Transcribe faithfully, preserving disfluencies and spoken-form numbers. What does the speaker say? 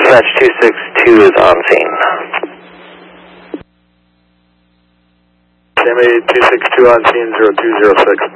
Dispatch two six two is on scene. C M A two six two on scene, zero two zero six.